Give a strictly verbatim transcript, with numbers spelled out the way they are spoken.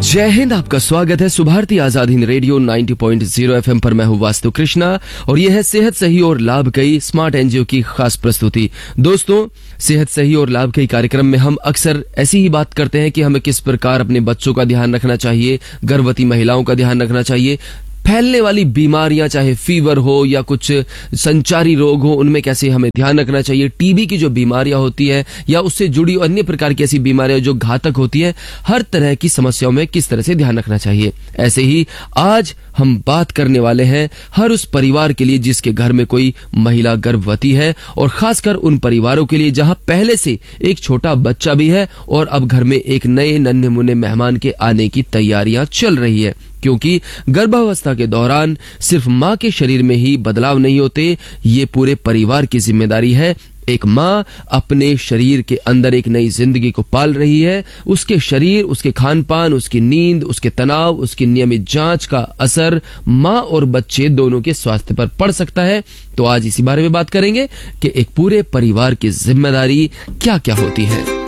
जय हिंद, आपका स्वागत है सुभारती आजाद हिंद रेडियो नब्बे पॉइंट शून्य एफएम पर। मैं हूं वास्तु कृष्णा और यह है सेहत सही और लाभकई स्मार्ट एनजीओ की खास प्रस्तुति। दोस्तों, सेहत सही और लाभकई कार्यक्रम में हम अक्सर ऐसी ही बात करते हैं कि हमें किस प्रकार अपने बच्चों का ध्यान रखना चाहिए, गर्भवती महिलाओं का ध्यान रखना चाहिए, फैलने वाली बीमारियां चाहे फीवर हो या कुछ संचारी रोग हो उनमें कैसे हमें ध्यान रखना चाहिए, टीबी की जो बीमारियां होती है या उससे जुड़ी अन्य प्रकार की ऐसी बीमारियां जो घातक होती है, हर तरह की समस्याओं में किस तरह से ध्यान रखना चाहिए। ऐसे ही आज हम बात करने वाले हैं हर उस परिवार के लिए जिसके घर में कोई महिला गर्भवती है, और खासकर उन परिवारों के लिए जहां पहले से एक छोटा बच्चा भी है और अब घर में एक नए नन्हे मुन्ने मेहमान के आने की तैयारियां चल रही है। क्योंकि गर्भावस्था के दौरान सिर्फ मां के शरीर में ही बदलाव नहीं होते, ये पूरे परिवार की जिम्मेदारी है। एक माँ अपने शरीर के अंदर एक नई जिंदगी को पाल रही है। उसके शरीर, उसके खान पान, उसकी नींद, उसके तनाव, उसकी नियमित जांच का असर माँ और बच्चे दोनों के स्वास्थ्य पर पड़ सकता है। तो आज इसी बारे में बात करेंगे कि एक पूरे परिवार की जिम्मेदारी क्या क्या होती है।